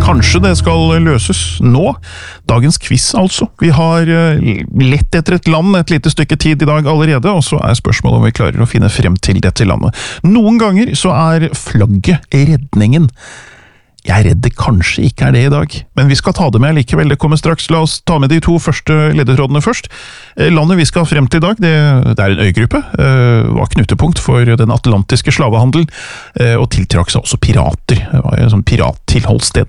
Kanskje det skal løses nå. Dagens quiz altså. Vi har lett etter et land et lite stykke tid i dag allerede, og så spørsmålet om vi klarer å finne frem til dette landet. Noen ganger så flagget redningen. Jeg redd det kanskje ikke det i dag, men vi skal ta det med likevel. Det kommer straks. La oss ta med de to første ledetrådene først. Landet vi skal frem til i dag, det en øygruppe, var knutepunkt for den atlantiske slavehandelen, og tiltrakk seg også pirater. Det var et sånt pirattilholdssted.